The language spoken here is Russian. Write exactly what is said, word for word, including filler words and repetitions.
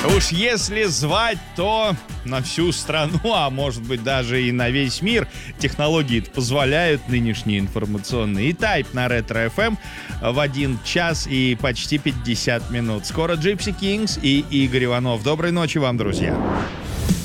Уж если звать, то на всю страну, а может быть даже и на весь мир. Технологии позволяют нынешние информационные. И тайп на Ретро эф эм в один час и почти пятьдесят минут. Скоро Gypsy Kings и Игорь Иванов. Доброй ночи вам, друзья.